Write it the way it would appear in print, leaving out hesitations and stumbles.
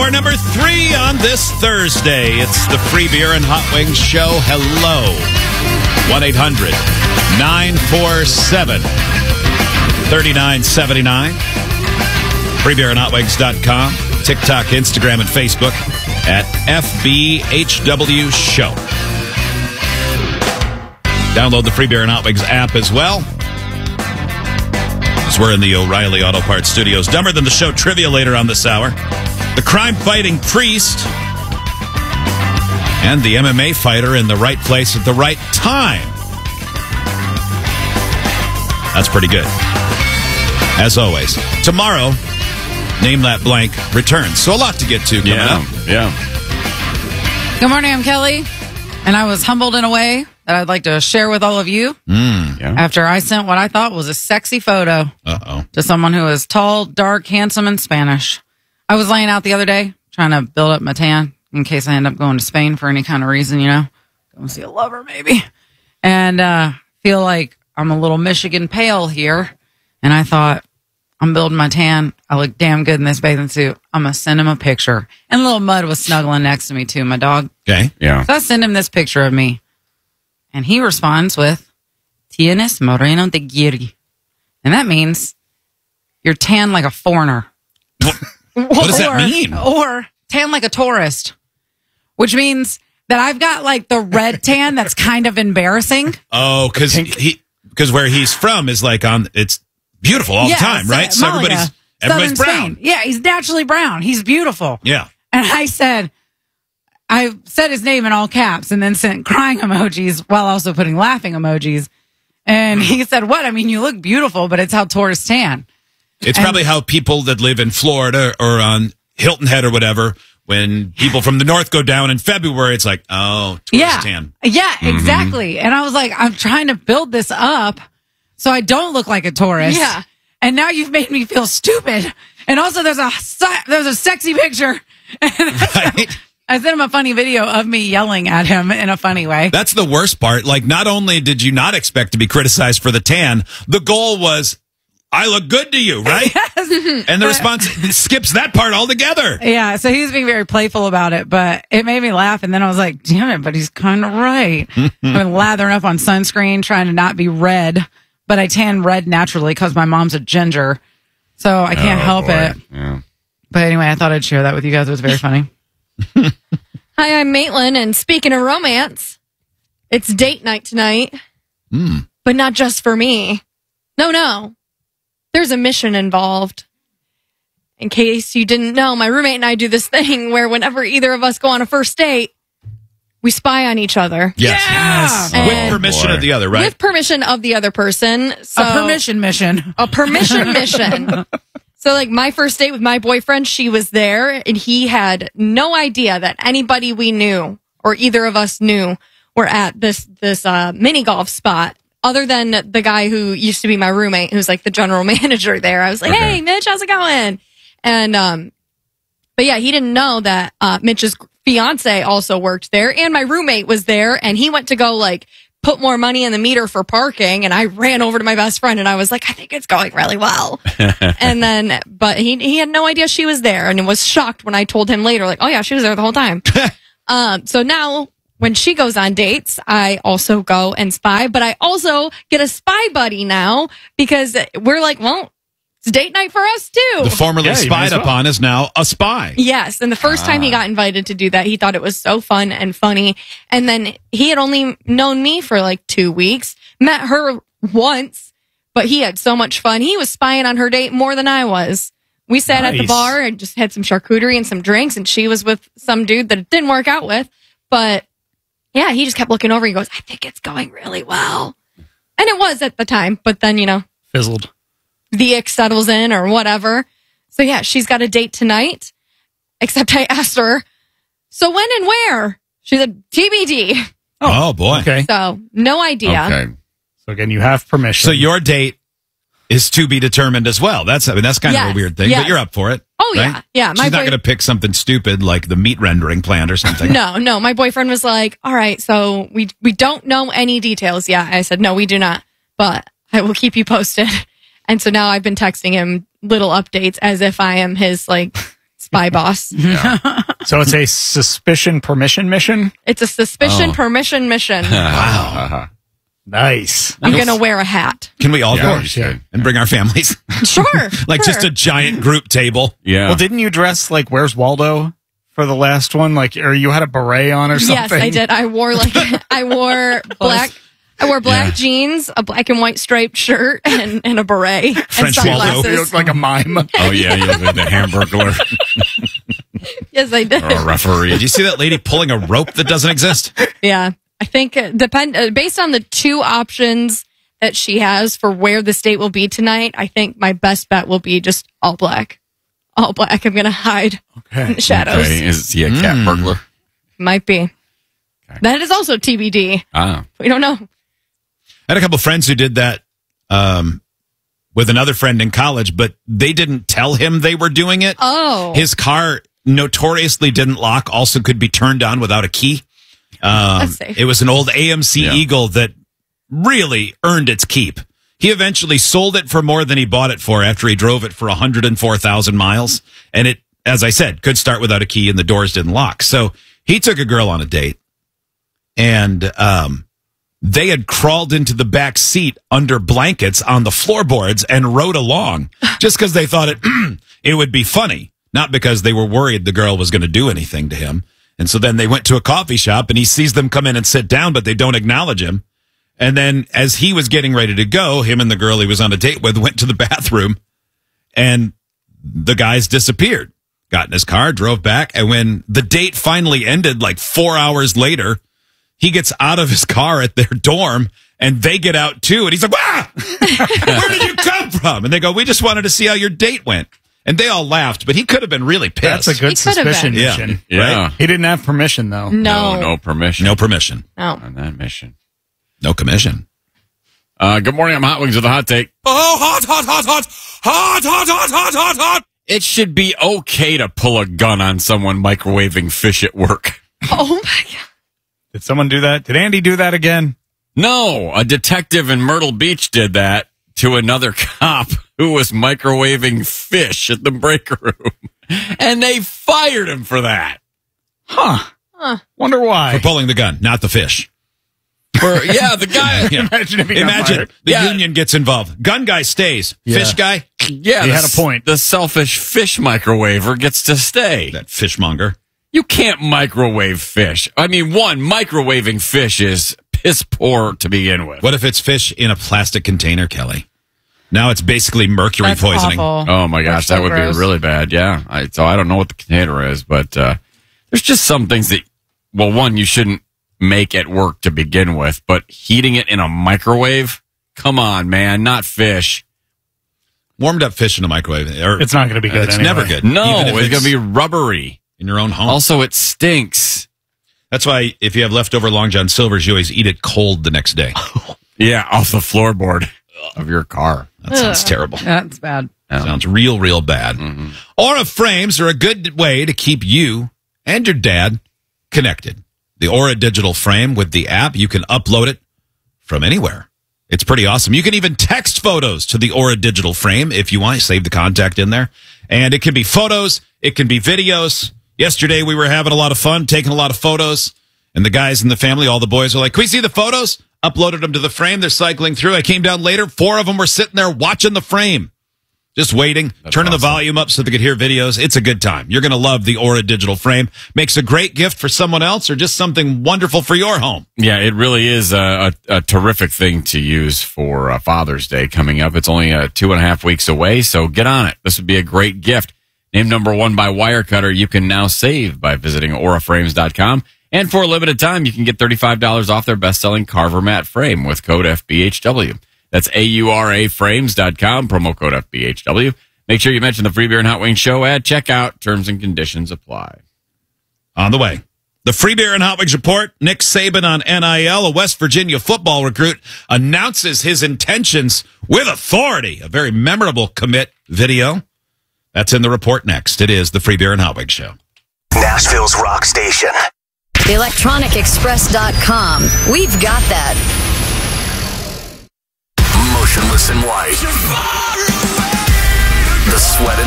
hour number 3 on this Thursday. It's the Free Beer and Hot Wings Show. Hello. 1-800-947-3979. FreeBeerandHotWings.com. TikTok, Instagram, and Facebook at FBHW Show. Download the Free Beer and Hot Wings app as well. As we're in the O'Reilly Auto Parts Studios. Dumber Than the Show trivia later on this hour. The crime-fighting priest and the MMA fighter in the right place at the right time. That's pretty good. As always. Tomorrow, Name That Blank returns. So a lot to get to coming up. Yeah. Good morning, I'm Kelly. And I was humbled in a way that I'd like to share with all of you after I sent what I thought was a sexy photo to someone who is tall, dark, handsome, and Spanish. I was laying out the other day trying to build up my tan in case I end up going to Spain for any kind of reason, Go and see a lover, maybe. And feel like I'm a little Michigan pale here. And I thought, I'm building my tan. I look damn good in this bathing suit. I'm going to send him a picture. And Little Mud was snuggling next to me, too, my dog. Okay. Yeah. So I send him this picture of me. And he responds with, Tienes moreno de guiri. And that means you're tan like a foreigner. What does that mean? Or tan like a tourist. Which means that I've got like the red tan that's kind of embarrassing. Oh, because where he's from is like it's beautiful all the time, right? So everybody's brown. Spain. Yeah, he's naturally brown. He's beautiful. Yeah. And I said his name in all caps and then sent crying emojis while also putting laughing emojis. And he said, what? I mean, you look beautiful, but it's how tourists tan. It's probably how people that live in Florida or on Hilton Head or whatever, when people from the north go down in February, it's like, tourist tan. Yeah, exactly. And I was like, I'm trying to build this up so I don't look like a tourist. Yeah. And now you've made me feel stupid. And also there's a sexy picture. Right? I sent him a funny video of me yelling at him in a funny way. That's the worst part. Like, not only did you not expect to be criticized for the tan, the goal was, I look good to you, right? Yes. And the response skips that part altogether. Yeah, so he was being very playful about it, but it made me laugh. And then I was like, damn it, but he's kind of right. I've been lathering up on sunscreen, trying to not be red, but I tan red naturally because my mom's a ginger. So I can't help it. Yeah. But anyway, I thought I'd share that with you guys. It was very funny. Hi, I'm Maitland, and speaking of romance, it's date night tonight. But not just for me. No. There's a mission involved. In case you didn't know, my roommate and I do this thing where whenever either of us go on a first date, we spy on each other. Yes. Yeah! With permission of the other, right? With permission of the other person. So, A permission mission. A permission mission. So, like, my first date with my boyfriend, she was there, and he had no idea that anybody we knew, or either of us knew, were at this mini golf spot, other than the guy who used to be my roommate, who's, like, the general manager there. I was like, hey, Mitch, how's it going? And, but yeah, he didn't know that Mitch's fiance also worked there, and my roommate was there, and he went to go, like, put more money in the meter for parking, and I ran over to my best friend and I was like, I think it's going really well. And then, but he had no idea she was there and was shocked when I told him later, like, oh yeah, she was there the whole time. So now when she goes on dates, I also go and spy, but I also get a spy buddy now because we're like, well, it's date night for us too. The formerly spied upon is now a spy. Yes. And the first time he got invited to do that, he thought it was so fun and funny. And then he had only known me for like 2 weeks, met her once, but he had so much fun. He was spying on her date more than I was. We sat at the bar and just had some charcuterie and some drinks, and she was with some dude that it didn't work out with. But yeah, he just kept looking over. He goes, I think it's going really well. And it was at the time, but then, fizzled. The ick settles in or whatever. So yeah, she's got a date tonight, except I asked her, so when and where? She said, TBD. Oh boy. Okay. So no idea. Okay. So again, you have permission. So your date is to be determined as well. That's kind of a weird thing, but you're up for it. Oh right? yeah. Yeah. She's not going to pick something stupid like the meat rendering plant or something. No. My boyfriend was like, all right, so we don't know any details yet. I said, no, we do not, but I will keep you posted. And so now I've been texting him little updates as if I am his like spy boss. So it's a suspicion permission mission? It's a suspicion permission mission. Wow. Nice. I'm going to wear a hat. Can we all go you should. and bring our families? Sure. Like sure. just a giant group table. Yeah. Well, didn't you dress like Where's Waldo for the last one? Like, or you had a beret on or something? Yes, I did. I wore black jeans, a black and white striped shirt, and a beret. French and Waldo. sunglasses. You looked like a mime. Oh, yeah, you look like the Hamburglar Yes, I did. or a referee. Did you see that lady pulling a rope that doesn't exist? Yeah. I think based on the two options that she has for where the state will be tonight, I think my best bet will be just all black. All black. I'm going to hide in the shadows. Okay. Is he a cat burglar? Might be. Okay. That is also TBD. We don't know. I had a couple friends who did that with another friend in college, but they didn't tell him they were doing it. Oh. His car notoriously didn't lock, also could be turned on without a key. That's safe. It was an old AMC Eagle that really earned its keep. He eventually sold it for more than he bought it for after he drove it for 104,000 miles. And it, as I said, could start without a key and the doors didn't lock. So he took a girl on a date and they had crawled into the back seat under blankets on the floorboards and rode along just because they thought it would be funny, not because they were worried the girl was going to do anything to him. And so then they went to a coffee shop and he sees them come in and sit down, but they don't acknowledge him. And then as he was getting ready to go, him and the girl he was on a date with went to the bathroom and the guys disappeared, got in his car, drove back. And when the date finally ended, like 4 hours later, he gets out of his car at their dorm and they get out too. And he's like, "Ah, where did you come from?" And they go, "We just wanted to see how your date went." And they all laughed, but he could have been really pissed. That's a good He could have suspicion been. mission. Yeah. Right? He didn't have permission, though. No permission. No permission. No. On that mission. No commission. Good morning. I'm Hot Wings with a hot take. Oh, hot, hot, hot, hot, hot, hot, hot, hot, hot, hot. It should be okay to pull a gun on someone microwaving fish at work. Oh, my God. Did someone do that? Did Andy do that again? No, a detective in Myrtle Beach did that to another cop who was microwaving fish at the break room. And they fired him for that. Wonder why. For pulling the gun, not the fish. The guy. Yeah. Imagine if he got Imagine fired. the union gets involved. Gun guy stays. Fish guy, Yeah, He had a point. The selfish fish microwaver gets to stay. that fishmonger. You can't microwave fish. I mean, microwaving fish is piss poor to begin with. What if it's fish in a plastic container, Kelly? Now it's basically mercury That's poisoning. awful. Oh my gosh, That's so that would gross. be really bad. Yeah. So I don't know what the container is, but there's just some things that, well, one, you shouldn't make at work to begin with, but heating it in a microwave? Come on, man, not fish. Warmed up fish in a microwave. It's not going to be good It's anyway. never good. No, Even if it's going to be rubbery. in your own home. Also, it stinks. That's why if you have leftover Long John Silvers, you always eat it cold the next day. Yeah, off the floorboard of your car. That sounds terrible. That's bad. Sounds real bad. Aura frames are a good way to keep you and your dad connected. The Aura digital frame with the app, you can upload it from anywhere. It's pretty awesome. You can even text photos to the Aura digital frame if you want. Save the contact in there. And it can be photos. It can be videos. Yesterday, we were having a lot of fun, taking a lot of photos. And the guys in the family, all the boys are like, "Can we see the photos?" Uploaded them to the frame. They're cycling through. I came down later. 4 of them were sitting there watching the frame. Just waiting, turning the volume up so they could hear videos. It's a good time. You're going to love the Aura digital frame. Makes a great gift for someone else or just something wonderful for your home. Yeah, it really is a terrific thing to use for Father's Day coming up. It's only 2.5 weeks away, so get on it. This would be a great gift. Named number 1 by Wirecutter, you can now save by visiting auraframes.com. And for a limited time, you can get $35 off their best-selling Carver Mat frame with code FBHW. That's auraframes.com, promo code FBHW. Make sure you mention the Free Beer and Hot Wings show at checkout. Terms and conditions apply. On the way. The Free Beer and Hot Wings report. Nick Saban on NIL, a West Virginia football recruit, announces his intentions with authority. A very memorable commit video. That's in the report next. It is the Free Beer and Hot Wings show. Nashville's rock station. ElectronicExpress.com. We've got that. Motionless in white. The Sweat and